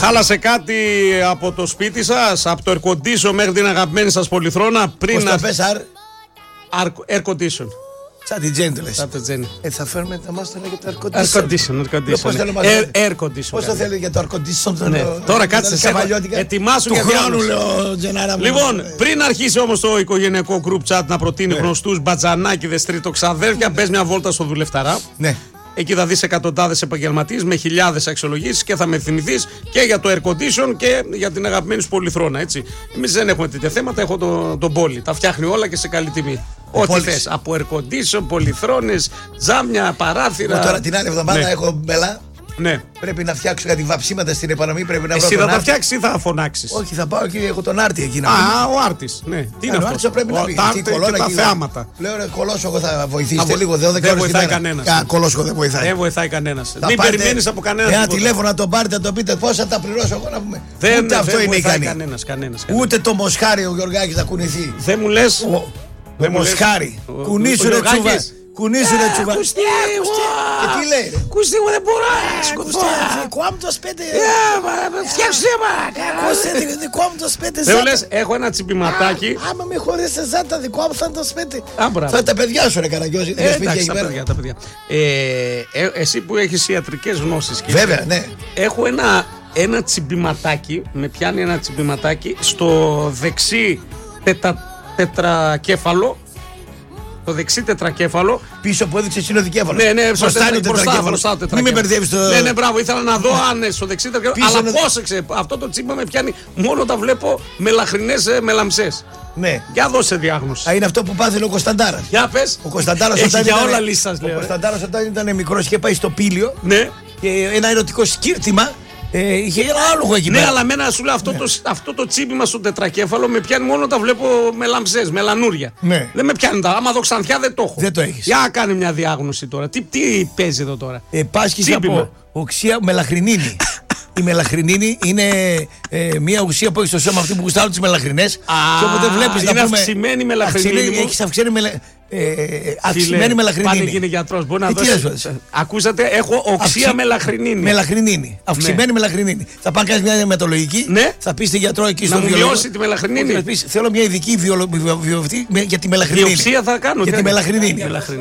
Χάλασε κάτι από το σπίτι σας, από το air condition μέχρι την αγαπημένη σας πολυθρόνα πριν. Πώς το πες, air condition. Σαν την Τζέννη το λες. Σαν την Τζέννη. Θα φέρουμε τα μάστα για το air Air condition. Air condition. Πώς το θέλει για το air condition. Ναι. Τώρα κάτσε σε ετοιμάσου για χρόνου, λέω Τζενάρα μου. Λοιπόν, πριν αρχίσει όμως το οικογενειακό group chat να προτείνει γνωστούς μπατζανάκηδες τριτοξαδέρφια, μπες μια βόλτα στο Δουλευταρά. Ναι. Εκεί θα δεις εκατοντάδες επαγγελματίες με χιλιάδες αξιολογήσεις και θα με θυμηθείς και για το air condition και για την αγαπημένη σου πολυθρόνα. Έτσι. Εμείς δεν έχουμε τέτοια θέματα, έχω τον πόλη. Τα φτιάχνει όλα και σε καλή τιμή. Ό,τι θες. Από air condition, πολυθρόνες, τζάμια, παράθυρα. Τώρα την άλλη εβδομάδα έχω μπελά. Ναι. Πρέπει να φτιάξω κάτι βαψίματα στην επανομή. Πρέπει να βρω. Εσύ θα τα φτιάξεις ή θα φωνάξεις? Όχι, θα πάω εκεί, έχω τον Άρτη εκεί να πει. Ο Άρτης. Ναι. Τι είναι αυτό? Πρέπει να πει. Τα θεάματα. Λέω ρε κολόσογο θα βοηθήσετε λίγο. Δεν βοηθάει κανένας. Κολόσογο δεν βοηθάει. Δεν βοηθάει κανένας. Μην περιμένεις από κανέναν. Ένα τηλέφωνο να τον πάρετε, να το πείτε πόσα τα πληρώσω εγώ να πούμε. Ούτε αυτό είναι ικανή. Ούτε το μοσχάρι ο Γιωργάκης να κουνηθεί. Δεν μου λες. Το μοσχάρι. Κουνήσου ρε τσούβα. Κουνήσου ρε τσούβα. Κουστί, και τι λέει ρε? Κουστί μου δεν μπορώ να σκοτώ. Δικό μου το σπίτι. Φτιάξε μα. Δικό μου το σπίτι. Δεν λες, έχω ένα τσιμπηματάκι. Άμα με χωρίσεις ζάτα δικό μου θα είναι το σπίτι. Θα τα παιδιά σου ρε Καραγκιόζη. Εντάξει τα παιδιά. Εσύ που έχεις ιατρικές γνώσεις. Βέβαια ναι. Έχω ένα τσιμπηματάκι. Με πιάνει ένα τσιμπηματάκι στο δεξί τετρακέφαλο. Το δεξί τετρακέφαλο. Πίσω που έδειξε είναι ο δικέφαλο. Ναι, μπροστά είναι το τετρακέφαλο. Μην με μπερδεύεις το. Ναι, μπράβο, ήθελα να δω αν στο δεξί τετρακέφαλο. Αλλά πρόσεξε, αυτό το τσίμπα με πιάνει μόνο όταν βλέπω μελαχρινές μελαμψές. Ναι. Για δώσε διάγνωση. Είναι αυτό που πάθαινε ο Κωνσταντάρας. Για πες. Ο Κωνσταντάρας όταν ήταν μικρός είχε πάει στο Πήλιο. Ναι. Και ένα ερωτικό σκύρτημα. Είχε ένα άλογο εκεί. Ναι, αλλά εμένα σου λέω αυτό το τσίπημα στο τετρακέφαλο με πιάνει μόνο όταν βλέπω μελαμψές, μελανούρια. Ναι. Δεν με πιάνει τα. Άμα δω ξανθιά δεν το έχω. Δεν το έχεις. Για κάνει μια διάγνωση τώρα. Τι παίζει εδώ τώρα? Πάσχεις από οξία μελαχρινίνη. Η μελαχρινίνη είναι μια ουσία που έχει στο σώμα αυτή που γουστάρουν τις μελαχρινές. Και όποτε βλέπεις να πούμε. Είναι αυξημένη μελαχρινίνη. Έχεις αυξημένη μελαχρινίνη. Πάνε γίνει γιατρός. Μπορεί να δώσει. Ακούσατε, έχω οξία μελαχρινίνη. Μελαχρινίνη. Αυξημένη μελαχρινίνη. Θα πάνε κάνει μια αιματολογική. Θα πει στη γιατρό εκεί στο βιολόγο. Να μειώσει τη μελαχρινίνη. Θέλω μια ειδική βιογραφική για τη μελαχρινίνη. Βιοψία θα κάνω. Για τη μελαχρινίνη.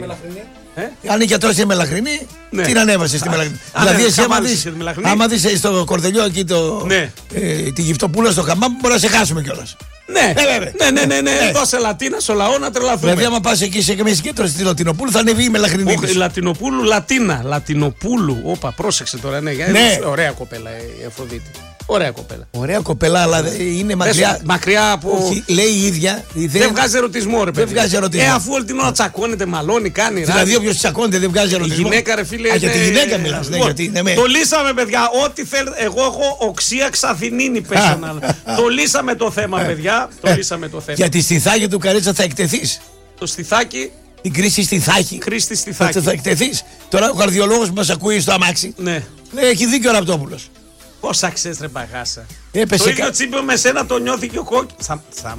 Αν είναι γιατρός είναι μελαχρινή, την ανέβασε στη μελαχρινή. Δηλαδή, εσύ άμα δεις στο κορδελιό εκεί τη γυφτοπούλα στο χαμάμ, μπορεί να σε χάσουμε κιόλας. Ναι. Δώσε Λατίνα στο λαό να τρελαθούμε. Δηλαδή, άμα πας εκεί σε καμία συγκέντρωση στη Λατινοπούλου, θα ανεβεί η μελαχρινή. Λατινοπούλου, Λατίνα. Λατινοπούλου. Όπα, πρόσεξε τώρα. Ναι, ωραία κοπέλα η Αφροδίτη. Ωραία κοπέλα. Ωραία κοπέλα, αλλά είναι μακριά. Μακριά από. Όχι, λέει η ίδια. Δεν βγάζει ερωτισμό, ρε παιδί. Δεν βγάζει ερωτισμό. Αφού όλη την ώρα τσακώνεται, μαλώνει, κάνει. Δηλαδή, όποιο τσακώνεται δεν βγάζει ερωτισμό. Η γυναίκα, ρε φίλε. Για τη γυναίκα μιλάς. Το λύσαμε, παιδιά. Ό,τι θέλετε. Εγώ έχω οξία ξαθινίνη πέσανα. Το λύσαμε το θέμα, παιδιά. Το λύσαμε το θέμα. Για τη στιθάκη του Καρίτσα θα εκτεθείς. Το στιθάκι. Την κρίση στιθάκη. Κρίστη στιθάκι. Θα εκτεθείς. Τώρα ο καρδιολόγος που μας ακούει στο αμάξι. Ναι. Λέει, έχει δίκιο ο Ραπτόπουλος. Πόσα ξέρεις ρε παγάσα. Το ίδιο τσίπιο με σένα το νιώθει και ο κόκκινος.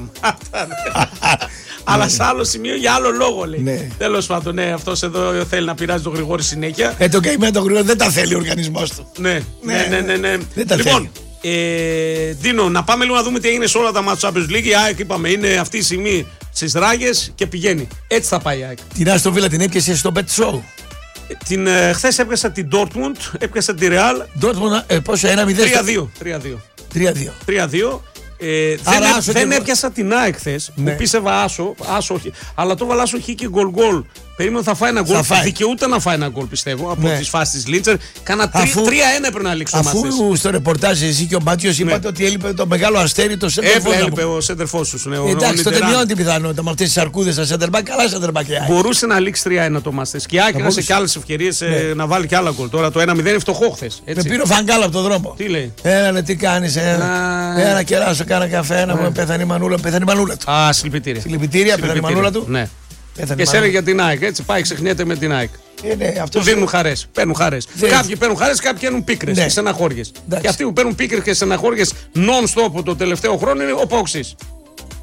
Αλλά σε άλλο σημείο για άλλο λόγο λέει. Ναι. Τέλος πάντων, ναι, αυτός εδώ θέλει να πειράζει τον Γρηγόρη συνέχεια. Το καημένο τον Γρηγόρη δεν τα θέλει ο οργανισμός του. Ναι. Δεν τα λοιπόν, Ντίνο, να πάμε λίγο να δούμε τι έγινε σε όλα τα μάτια του Champions League. Η ΑΕΚ είπαμε είναι αυτή η στιγμή στις ράγες και πηγαίνει. Έτσι θα πάει η ΑΕΚ. Την Άστον Βίλα την έπιασε στο Bet Show. Χθες έπιασα την Dortmund, έπιασα τη Real. Dortmund, πόσο, 1-0. 3-2. Δεν έπιασα την ΑΕΚ χθες. Μου πίστευα άσο, όχι. Αλλά το βάλα άσο χ και γκολ. Περίμενα θα φάει ένα γκολ. Δικαιούται να φάει ένα γκολ, πιστεύω, από τις φάσεις της Λίντσερ. Κάνα 3-1 έπρεπε να λήξει ο μάτς. Αφού στο ρεπορτάζ εσύ και ο Μάτιος είπατε ότι έλειπε το μεγάλο αστέρι, το σέντερμπακ. Έλειπε ο σέντερφός τους. Εντάξει, τότε μειώνει την πιθανότητα με αυτές τις αρκούδες στα σέντερμπακ. Καλά σέντερμπακ. Μπορούσε να λήξει 3-1 το μάτς. Και άκρινε και άλλες ευκαιρίες να βάλει και άλλα γκολ. Τώρα το 1-0 είναι φτωχό χθες. Με πήρε ο Φαγκάλ από τον δρόμο. Τι λέει? Έλα, τι κάνεις, ένα κεράσω, κάνα καφέ, να πέθανε η μανούλα του. Α, συλληπιτήρια. Πέθανε η μανούλα του. Και σε έλεγε για την ΑΕΚ, έτσι πάει, ξεχνιέται με την ΑΕΚ. Του δίνουν χαρές, παίρνουν χαρές. Κάποιοι παίρνουν χαρές, κάποιοι παίρνουν πίκρες και στεναχώριες. Και αυτοί που παίρνουν πίκρες και στεναχώριες non-stop το τελευταίο χρόνο είναι ο Παοξής.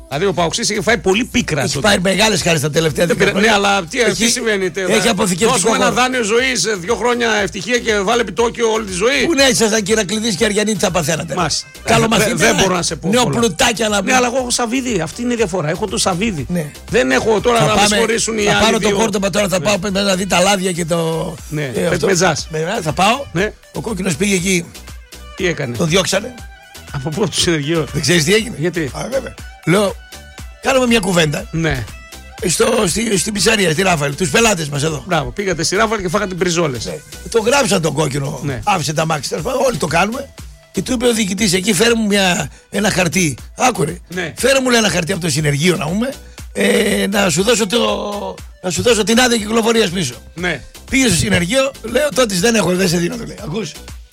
Δηλαδή ο Παοξής είχε φάει πολύ πίκρα. Έχει πάρει μεγάλες χάρες τα τελευταία 10 χρόνια. Ναι, αλλά τι σημαίνει. Έχει αποθηκευτικό. Δώσουμε ένα δάνειο ζωής 2 χρόνια ευτυχία και βάλε επιτόκιο όλη τη ζωή. Πού ναι, ήσασταν Κυρακληδής και Αριανή, τι θα παθαίνατε. Καλομαθητές. Δεν μπορώ να σε πω. Νεοπλουτάκια να πει. Ναι, αλλά εγώ έχω Σαββίδι. Αυτή είναι η διαφορά. Έχω το Σαββίδι. Δεν έχω τώρα να με σχολήσουν οι άλλοι. Θα πάρω το Κόρτομπα τώρα, θα πάω να δει τα λάδια και το. Ναι, πετμετζάς. Θα πάω. Ο κόκκινος πήγε εκεί. Τι έκανε. Τον διώξανε. Από πού, το συνεργείο. Δεν ξέρεις τι έγινε. Γιατί. Λέω, κάνουμε μια κουβέντα. Ναι. Στην πιτσαρία, στη Ράφαλ, τους πελάτες μας εδώ. Μπράβο, πήγατε στη Ράφαλ και φάγατε μπριζόλες. Ναι. Το γράψαν τον κόκκινο. Ναι. Άφησε τα μάξι. Όλοι το κάνουμε. Και του είπε ο διοικητής εκεί, φέρε μου ένα χαρτί. Άκουρε. Ναι. Φέρε μου ένα χαρτί από το συνεργείο να πούμε. Να σου δώσω την άδεια κυκλοφορίας πίσω. Ναι. Πήγε στο συνεργείο, λέω τότε δεν έχω, δεν σε δίνω. Του λέει. Ακούς.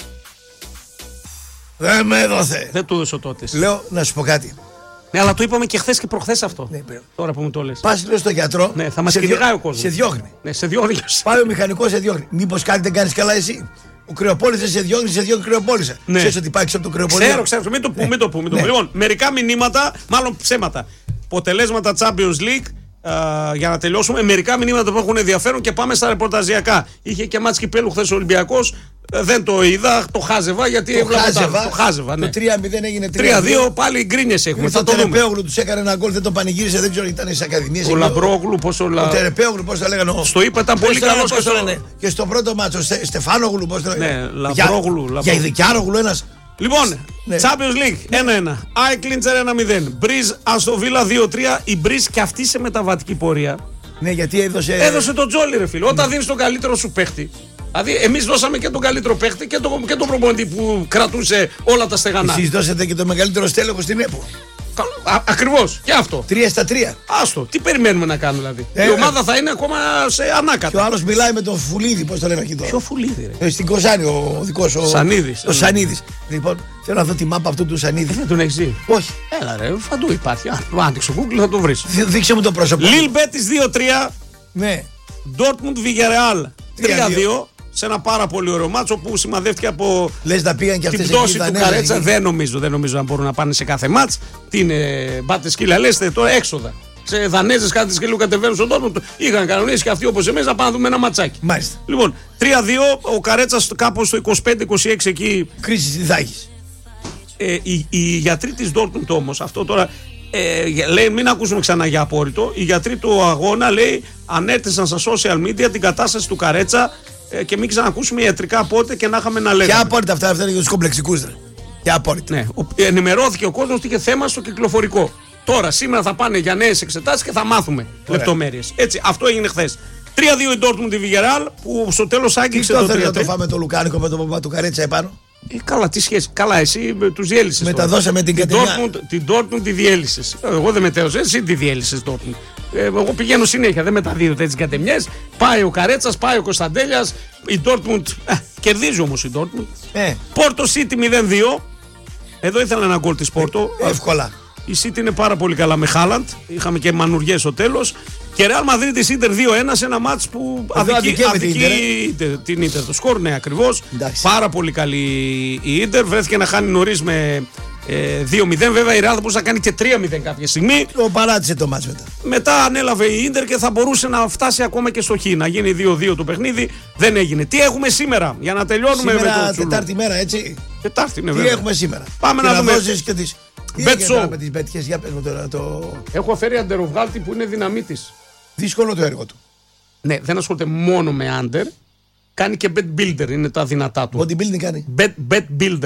Δεν με έδωσε. Δεν του έδωσε τότε. Λέω να σου πω κάτι. Ναι, αλλά το είπαμε και χθες και προχθές αυτό. Ναι, τώρα που μου το λες. Πας λέω στο γιατρό. Ναι, θα μας κυνηγάει ο κόσμος. Σε διώχνει. Ναι, σε διώχνει. Πάει ο μηχανικός, σε διώχνει. Μήπως κάτι δεν κάνεις καλά εσύ. Ο Κρεοπόλησα σε διώχνει Κρεοπόλησα. Ναι. Ξέρεις ότι πάει από το Κρεοπόλησα. Ξέρω, μην το πούμε. Λοιπόν, μερικά μηνύματα, μάλλον ψέματα. Αποτελέσματα Champions League. Για να τελειώσουμε, μερικά μηνύματα που έχουν ενδιαφέρον και πάμε στα ρεπορταζιακά. Είχε και μάτς κυπέλου χθες ο Ολυμπιακός. Δεν το είδα, το χάζευα γιατί το χάζευα. Ναι. Το 3-0 έγινε 3-2, πάλι γκρίνιες έχουμε. Θα το Τερεπέογλου τους έκανε ένα γκολ, δεν το πανηγύρισε, δεν ξέρω, ήταν στις ακαδημίες. Ο Λαμπρόγλου, ο Τερεπέογλου, πώς το λέγανε. Στο είπα, ήταν πολύ καλός. Και στο πρώτο μάτσο, Στεφάνογλου, πώς το λέγανε. Ναι, Λαμπρόγλου. Για Ειδικιάρογλου ένας. Λοιπόν, Champions League 1-1. ΑΕΚ Λίντσερ 1-0. Μπριζ Αστοβίλα 2-3. Η Μπριζ και αυτή σε μεταβατική πορεία. Ναι, γιατί έδωσε τον Τζόλι, ρε φίλε. Όταν δίνεις τον καλύτερο σου παίχτη. Δηλαδή, εμείς δώσαμε και τον καλύτερο παίχτη και τον προπονητή που κρατούσε όλα τα στεγανά. Εσείς δώσατε και το μεγαλύτερο στέλεχο στην ΕΠΟ. Ακριβώς, και αυτό. 3-3. Άστο, τι περιμένουμε να κάνουμε δηλαδή. Η ομάδα θα είναι ακόμα σε ανάκατα. Και ο άλλος μιλάει με τον Φουλίδη, πώς το λένε εκεί τώρα. Ποιο Φουλίδη, ρε. Στην Κοζάνη, ο δικός. Σανίδης. Ο Σανίδης. Λοιπόν, θέλω να δω τη μάπα αυτού του Σανίδη. Δεν τον έχεις δει. Όχι. Έλα, ρε, παντού υπάρχει. Άνοιξε το Google, θα το βρεις. Δείξε μου το πρόσωπο. Λιλ Μπέτις 2-3. Ναι. Ντόρτμουντ Βιγερεάλ 3-2. Σε ένα πάρα πολύ ωραίο μάτσο που σημαδεύτηκε από την πτώση του Καρέτσα. Δεν νομίζω να μπορούν να πάνε σε κάθε μάτς. Τι είναι, μπάτε σκύλα, λέστε τώρα έξοδα. Σε Δανέζες κάτι σκύλου κατεβαίνουν στον τόπο. Είχαν κανονίσει και αυτοί όπως εμείς να πάνε να δούμε ένα ματσάκι. Μάλιστα. Λοιπόν, 3-2, ο Καρέτσας κάπως στο 25-26 εκεί. Κρίση τι θα έχεις. Οι γιατροί της Ντόρτμουντ όμως, αυτό τώρα. Λέει, μην ακούσουμε ξανά για απόρριτο. Οι γιατροί του αγώνα λέει ανέτησαν στα social media την κατάσταση του Καρέτσα. Και μην ξανακούσουμε ιατρικά πότε και να είχαμε να λέγαμε. Και απόρριτα αυτά είναι για τους κομπλεξικούς. Και απόρριτα. Ναι, ενημερώθηκε ο κόσμος ότι είχε θέμα στο κυκλοφορικό. Τώρα, σήμερα θα πάνε για νέες εξετάσεις και θα μάθουμε λεπτομέρειες. Έτσι, αυτό έγινε χθες. 3-2 η Ντόρτμουντ τη Βιγερεάλ που στο τέλος άγγιξε το 3-3. Τι το φάμε το Λουκάνικο με το παπά του Καρέτσα επάνω. Καλά, τι σχέση. Καλά, εσύ τους διέλυσες. Μεταδώσαμε την κατηγορία. Την Ντόρτμουντ τη διέλυσες. Εγώ δεν μετέωσα, εσύ τη διέλυσες Ντόρτμουντ. Εγώ πηγαίνω συνέχεια, δεν μεταδίδω έτσι κατεμιές. Πάει ο Καρέτσας, πάει ο Κωνσταντέλιας. Η Ντόρτμουντ κερδίζει όμως η Ντόρτμουντ. Πόρτο City 0-2. Εδώ ήθελα ένα γκολ της Πόρτο. Εύκολα. Η City είναι πάρα πολύ καλά με Χάλαντ. Είχαμε και μανουριές στο τέλος. Και Real Madrid της Ίντερ 2-1 σε ένα μάτς που αδικεί την Ίντερ. Το σκορ, ναι, ακριβώς. Πάρα πολύ καλή η Ίντερ. Βρέθηκε να χάνει νωρίς με 2-0. Βέβαια η Real θα μπορούσε να κάνει και 3-0 κάποια στιγμή. Το παράτησε το μάτς μετά. Μετά ανέλαβε η Ίντερ και θα μπορούσε να φτάσει ακόμα και στο Χ. Να γίνει 2-2 το παιχνίδι. Δεν έγινε. Τι έχουμε σήμερα για να τελειώνουμε σήμερα, με το Τσούλου. Τετάρτη μέρα, έτσι. Τετάρτη, ναι, τι βέβαια. έχουμε σήμερα. Πάμε να δούμε. Και τις... Bet με τις μπέτυχες, για πες μου τώρα το... Έχω φέρει αντεροβγάλτη που είναι δυναμίτης. Δύσκολο το έργο του. Ναι, δεν ασχολείται μόνο με under. Κάνει και bet builder, είναι τα δυνατά του. Body building κάνει. Bet builder.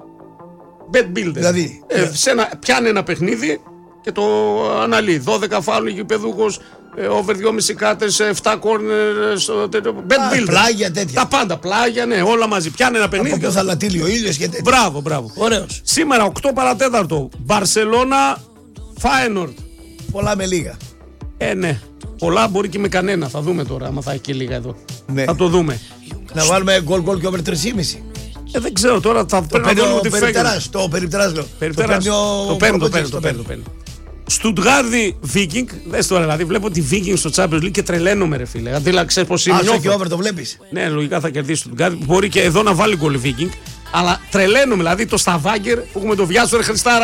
Bet builder. Δηλαδή. Πιάνει ένα παιχνίδι και το αναλύει. 12 φάουλ γηπεδούχος, over 2,5 κάτες, 7 corner. Bet builder. Πλάγια τέτοια. Τα πάντα, πλάγια, ναι, όλα μαζί. Πιάνει ένα παιχνίδι. Από θα λατήλει ο ήλιος και τέτοια. Μπράβο, μπράβο. Ωραίος. Σήμερα 8 παρατέταρτο. Μπαρσελόνα Φάενορντ. Πολλά με λίγα. Ναι. Πολλά μπορεί και με κανένα. Θα δούμε τώρα, άμα θα έχει και λίγα εδώ. Ναι. Θα το δούμε. Να βάλουμε γκολ και over 3,5. Δεν ξέρω τώρα, θα πρέπει να δούμε τι φέγγει. Το περιπτεράς λέω. Το παίρνω. Στουτγκάρδι Βίκινγκ. Δες τώρα, δηλαδή βλέπω τη Βίκινγκ στο Champions League και τρελαίνομαι, ρε φίλε. Δηλαδή ξέρεις πως είναι. Άσο και over το βλέπεις. Ναι, λογικά θα κερδίσει το Στουτγκάρδι. Μπορεί και εδώ να βάλει γκολ Βίκινγκ. Αλλά τρελαίνομαι, δηλαδή το Σταβάγκερ που έχουμε το Βιάσορ Χριστάρα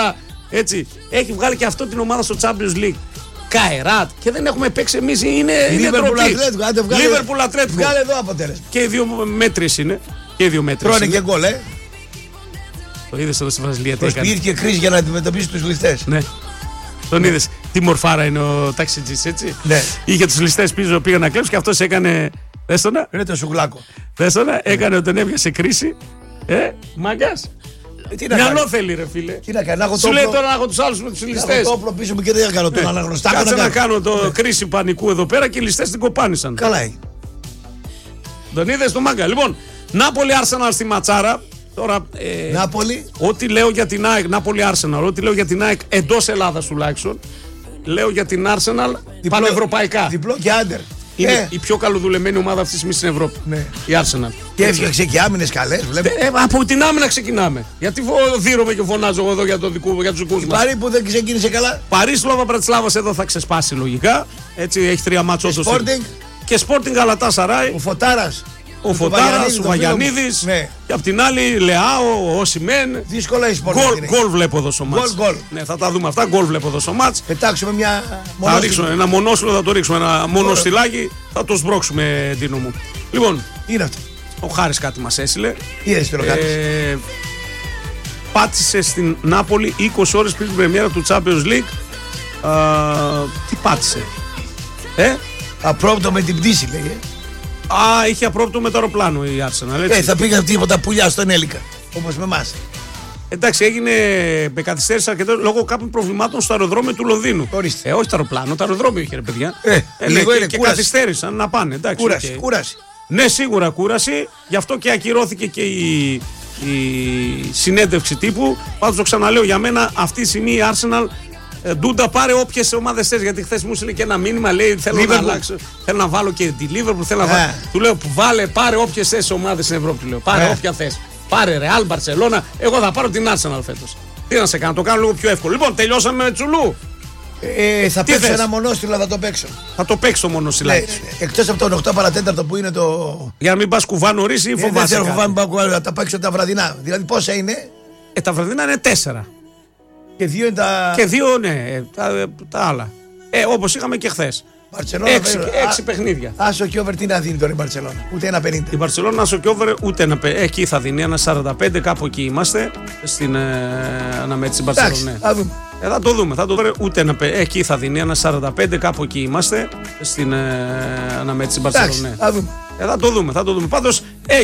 Έτσι. Έχει βγάλει και αυτό την ομάδα στο Champions League. Καεράτ και δεν έχουμε παίξει εμείς. Είναι Λίβερπουλ Ατλέτικο. Βγάλε εδώ αποτέλεσμα. Και οι δύο μέτρες είναι. Τρώνε και γκολ, Το είδες εδώ στη Βραζιλία. Προσποιήθηκε κρίση για να αντιμετωπίσει τους ληστές. Ναι. Τον είδες. Τι μορφάρα είναι ο ταξιτζής, έτσι. Ναι. Είχε τους ληστές πίσω, πήγαν να κλέψουν και αυτός έκανε. Δέστονα. Είναι το σουγλάκο. Δέστονα, έκανε ότι τον έβγασε κρίση. Μαγκάς. Μυαλό θέλει, ρε φίλε. Τι να κάνει, σου λέει τώρα να έχω τους άλλους με τους ληστές. Το όπλο πίσω μου και δεν έκανα τον αναγνωστά. Κάτσε να κάνω το κρίση πανικού εδώ πέρα και οι ληστές την κοπάνησαν. Καλά. Τον είδες το Μάγκα. Λοιπόν, Νάπολη Arsenal στη ματσάρα. Τώρα, Νάπολη. Ό,τι λέω για την ΑΕΚ, Νάπολη Arsenal, ό,τι λέω για την ΑΕΚ εντός Ελλάδας τουλάχιστον, λέω για την Arsenal πανευρωπαϊκά. Διπλό και άντερ. Είναι η πιο καλοδουλεμένη ομάδα αυτή τη στιγμή στην Ευρώπη. Ναι. Η Arsenal. Και έφτιαξε και άμυνες καλές. Από την άμυνα ξεκινάμε. Γιατί δίρωμαι και φωνάζω εγώ εδώ για τους δικούς μας. Παρί που δεν ξεκίνησε καλά. Παρί Σλόβα Μπρατισλάβας εδώ θα ξεσπάσει λογικά. Έτσι έχει 3 μάτσο όντως. Και Sporting Γαλατάσαράι. Ο Φωτάρας, ο Βαγιανίδης. Ναι. Και απ' την άλλη Λεάο, ο Όσιμέν. Δύσκολα η Sporting. Γκολ βλέπω εδώ στο μάτς. Ναι, θα τα δούμε αυτά. Γκολ βλέπω εδώ στο μάτς. Πετάξουμε μια μονόσυλο. Θα ρίξουμε ένα μονόσυλο, θα το ρίξουμε. Ένα μονοστιλάκι, θα το σμπρώξουμε, Ντίνο μου. Λοιπόν. Είναι αυτό. Ο Χάρης κάτι μας έστειλε. Είδες το Χάρης. Πάτησε στην Νάπολη 20 ώρες πριν την πρεμιέρα του Champions League. Τι πάτησε? Απρόπτω με την πτήση λέγε. Είχε απρόπτω με το αεροπλάνο η Arsenal. Θα πήγαν τίποτα πουλιά στον Έλικα. Όπως με εμάς. Εντάξει, έγινε με καθυστέρηση αρκετό λόγω κάποιων προβλημάτων στο αεροδρόμιο του Λονδίνου. Όχι το αεροπλάνο, το αεροδρόμιο είχε ρε παιδιά. Και καθυστέρησαν να πάνε. Εντάξει, κούραση. Ναι, σίγουρα κούραση. Γι' αυτό και ακυρώθηκε και η συνέντευξη τύπου. Πάντως το ξαναλέω, για μένα αυτή τη στιγμή η Arsenal. Ντούντα, πάρε όποιες ομάδες θες. Γιατί χθες μου έστειλε και ένα μήνυμα. Λέει: Θέλω να αλλάξω. Θέλω να βάλω και τη Liverpool. Του λέω: πάρε όποιες θες ομάδες στην Ευρώπη. Του λέω: Πάρε όποια θες. Πάρε Real, Barcelona. Εγώ θα πάρω την Arsenal φέτος. Τι να σε κάνω, το κάνω λίγο πιο εύκολο. Λοιπόν, τελειώσαμε με Τσουλού. Θα παίξω ένα μονόστιλο, θα το παίξω. Θα το παίξω μονόστιλάκι. Εκτός από τον 8 παρατέταρτο που είναι το. Για να μην πας κουβά νωρίς ή φοβάσαι? Δεν θέλω φοβάμαι, θα τα παίξω τα βραδινά. Δηλαδή πόσα είναι? Τα βραδινά είναι 4. Και 2 είναι τα. Και 2, ναι, τα άλλα. Όπως είχαμε και χθες. 6 παιχνίδια. Άσο και over τι να δίνει τώρα η Μπαρτσελόνα? Ούτε 1,50. Η Μπαρτσελόνα άσο και over ούτε 1,50. Εκεί θα δίνει 1,45, κάπου εκεί είμαστε. Στην αναμέτρηση Μπαρτσελόνα. Θα το δούμε. Θα το δούμε ούτε 1,50. Εκεί θα δίνει 1,45, κάπου εκεί είμαστε. Στην αναμέτρηση Μπαρτσελόνα. Θα το δούμε. Πάντως